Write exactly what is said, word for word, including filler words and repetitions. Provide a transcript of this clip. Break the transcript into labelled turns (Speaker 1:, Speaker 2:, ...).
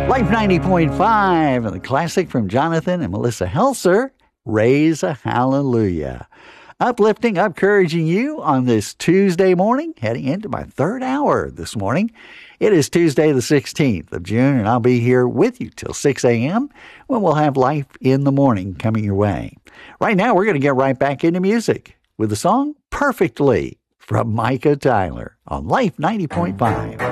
Speaker 1: Life ninety point five and the classic from Jonathan and Melissa Helser, Raise a Hallelujah. Uplifting, encouraging you on this Tuesday morning, heading into my third hour this morning. It is Tuesday the sixteenth of June, and I'll be here with you till six a.m. when we'll have Life in the Morning coming your way. Right now, we're going to get right back into music with the song Perfectly from Micah Tyler on Life ninety point five.